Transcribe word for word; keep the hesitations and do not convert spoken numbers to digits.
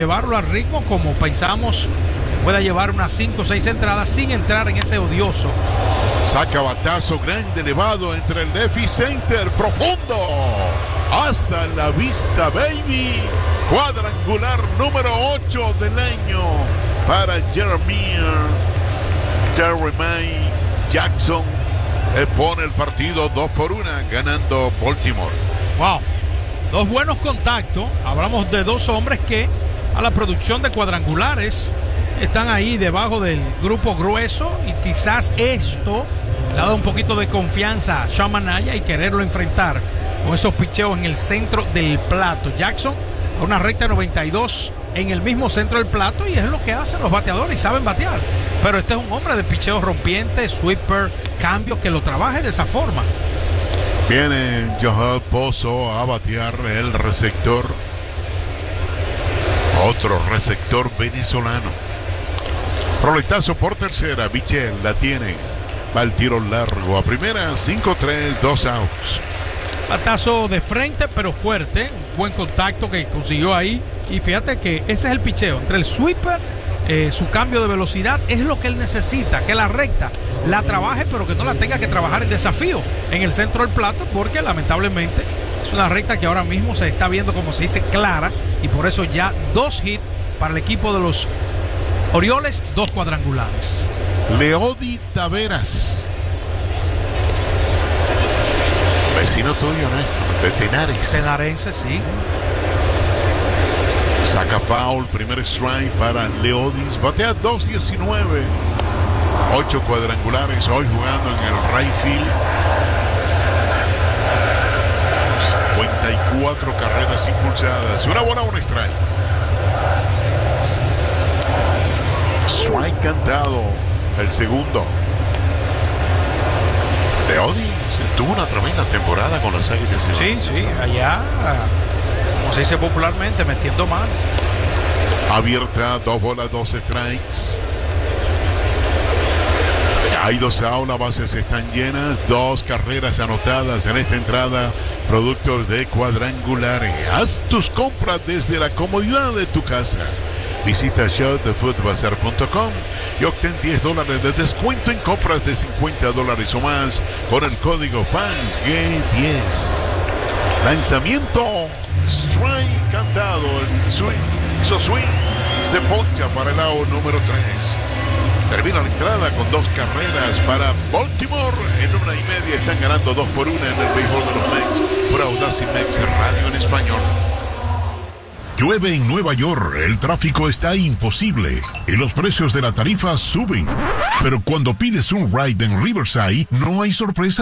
llevarlo al ritmo como pensamos, pueda llevar unas cinco o seis entradas sin entrar en ese odioso. Saca batazo grande, elevado entre el left y center, profundo, hasta la vista, baby. Cuadrangular número ocho del año para Jeremiah Jeremiah Jackson. Él pone el partido dos por una, ganando Baltimore. Wow, dos buenos contactos. Hablamos de dos hombres que a la producción de cuadrangulares están ahí debajo del grupo grueso, y quizás esto le ha dado un poquito de confianza a Sean Manaea y quererlo enfrentar con esos picheos en el centro del plato. Jackson a una recta noventa y dos en el mismo centro del plato, y es lo que hacen los bateadores y saben batear. Pero este es un hombre de picheos rompientes, sweeper, cambios, que lo trabaje de esa forma. Viene Joel Pozo a batear, el receptor. Otro receptor venezolano. Roletazo por tercera. Bichel la tiene. Va el tiro largo a primera. cinco tres, dos outs. Batazo de frente, pero fuerte. Un buen contacto que consiguió ahí. Y fíjate que ese es el picheo. Entre el sweeper, eh, su cambio de velocidad, es lo que él necesita. Que la recta la trabaje, pero que no la tenga que trabajar el desafío en el centro del plato, porque lamentablemente es una recta que ahora mismo se está viendo, como se dice, clara, y por eso ya dos hits para el equipo de los Orioles, dos cuadrangulares. Leody Taveras, vecino tuyo, Néstor, de Tenares. Tenarense, sí. Saca foul, primer strike para Leodis. Batea dos diecinueve. Ocho cuadrangulares hoy jugando en el right field. cincuenta y cuatro carreras impulsadas. Una bola, un strike. Strike cantado. El segundo. Leody tuvo una tremenda temporada con las Águilas. Sí, sí, allá, como se dice popularmente, metiendo mano. Abierta, dos bolas, dos strikes. Hay dos outs, las bases están llenas, dos carreras anotadas en esta entrada, productos de cuadrangulares. Haz tus compras desde la comodidad de tu casa. Visita show de food bazar punto com y obtén diez dólares de descuento en compras de cincuenta dólares o más con el código FANSGAME diez. Lanzamiento, strike cantado, el swing, hizo swing, se poncha para el out número tres. Termina la entrada con dos carreras para Baltimore. En una y media están ganando dos por una en el béisbol de los Mets por Audacy Mex Radio en español. Llueve en Nueva York, el tráfico está imposible y los precios de la tarifa suben. Pero cuando pides un ride en Riverside, no hay sorpresa.